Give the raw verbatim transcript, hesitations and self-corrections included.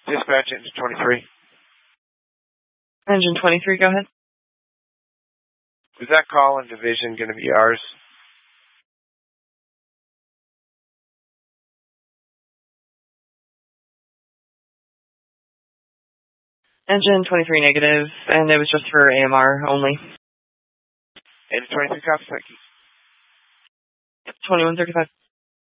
Dispatch engine twenty-three. Engine twenty-three, go ahead. Is that call and division going to be ours? Engine twenty-three negative, and it was just for A M R only. Engine twenty-three, copy, thank you. twenty-one thirty-five.